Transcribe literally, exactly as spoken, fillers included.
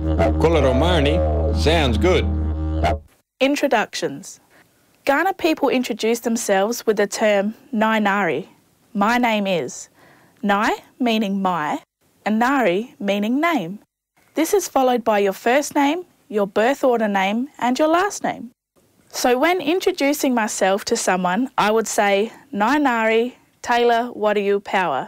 Kularomani sounds good. Introductions. Kaurna people introduce themselves with the term Nai Nari. My name is. Nai meaning my and Nari meaning name. This is followed by your first name, your birth order name and your last name. So when introducing myself to someone, I would say Nai Nari, Taylor Wadiu Power.